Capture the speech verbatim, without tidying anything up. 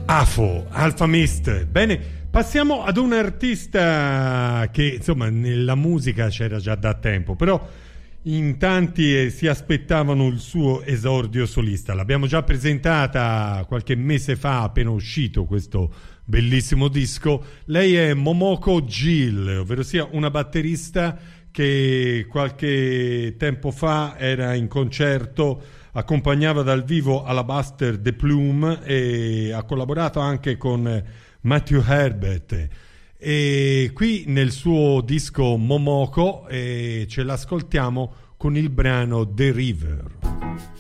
Afo, Alfa Mist. Bene, passiamo ad un artista che insomma nella musica c'era già da tempo, però in tanti eh, si aspettavano il suo esordio solista. L'abbiamo già presentata qualche mese fa, appena uscito questo bellissimo disco. Lei è Momoko Gill, ovvero sia una batterista che qualche tempo fa era in concerto, accompagnava dal vivo Alabaster The Plume e ha collaborato anche con Matthew Herbert. E qui nel suo disco Momoko eh, ce l'ascoltiamo con il brano The River.